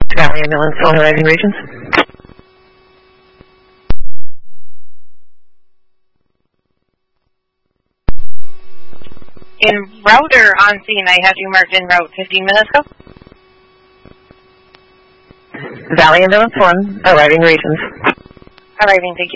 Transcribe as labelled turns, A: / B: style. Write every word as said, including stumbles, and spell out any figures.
A: Valley Ambulance, all arriving regions.
B: In route or on scene, I have you marked in route fifteen minutes ago.
A: Valley Ambulance one, arriving regions.
B: Arriving, thank you.